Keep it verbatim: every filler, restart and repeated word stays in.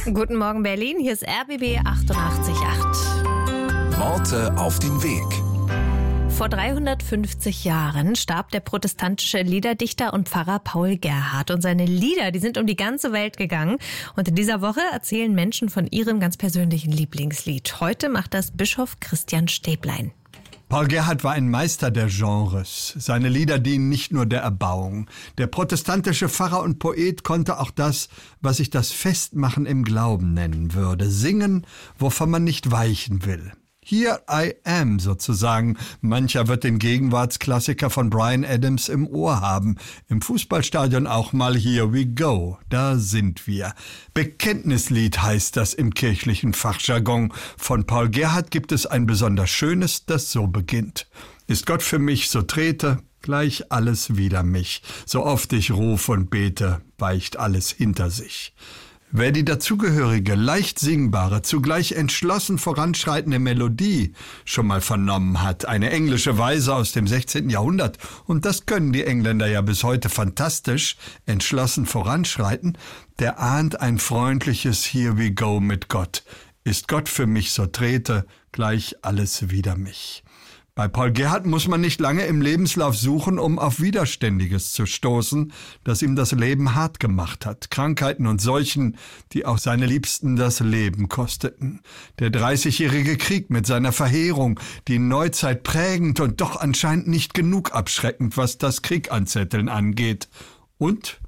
Guten Morgen Berlin, hier ist R B B achtundachtzig Komma acht. Worte auf den Weg. Vor dreihundertfünfzig Jahren starb der protestantische Liederdichter und Pfarrer Paul Gerhardt. Und seine Lieder, die sind um die ganze Welt gegangen. Und in dieser Woche erzählen Menschen von ihrem ganz persönlichen Lieblingslied. Heute macht das Bischof Christian Stäblein. Paul Gerhardt war ein Meister der Genres. Seine Lieder dienen nicht nur der Erbauung. Der protestantische Pfarrer und Poet konnte auch das, was ich das Festmachen im Glauben nennen würde. Singen, wovon man nicht weichen will. Here I am sozusagen. Mancher wird den Gegenwartsklassiker von Bryan Adams im Ohr haben. Im Fußballstadion auch mal Here we go. Da sind wir. Bekenntnislied heißt das im kirchlichen Fachjargon. Von Paul Gerhardt gibt es ein besonders schönes, das so beginnt. Ist Gott für mich, so trete gleich alles wider mich. So oft ich ruf und bete, weicht alles hinter sich. Wer die dazugehörige, leicht singbare, zugleich entschlossen voranschreitende Melodie schon mal vernommen hat, eine englische Weise aus dem sechzehnten Jahrhundert, und das können die Engländer ja bis heute fantastisch, entschlossen voranschreiten, der ahnt ein freundliches Here we go mit Gott. Ist Gott für mich, so trete gleich alles wider mich. Bei Paul Gerhardt muss man nicht lange im Lebenslauf suchen, um auf Widerständiges zu stoßen, das ihm das Leben hart gemacht hat. Krankheiten und Seuchen, die auch seine Liebsten das Leben kosteten. Der dreißigjährige Krieg mit seiner Verheerung, die Neuzeit prägend und doch anscheinend nicht genug abschreckend, was das Krieganzetteln angeht. Und